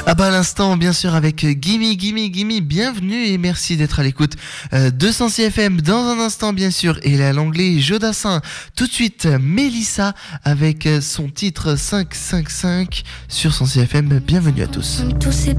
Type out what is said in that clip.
Ah bah à l'instant, bien sûr, avec Gimme, Gimme, Gimme, bienvenue et merci d'être à l'écoute de Sensi FM. Dans un instant, bien sûr, et là l'anglais Jodassin. Tout de suite, Mélissa avec son titre 555 sur Sensi FM. Bienvenue à tous. Tous ces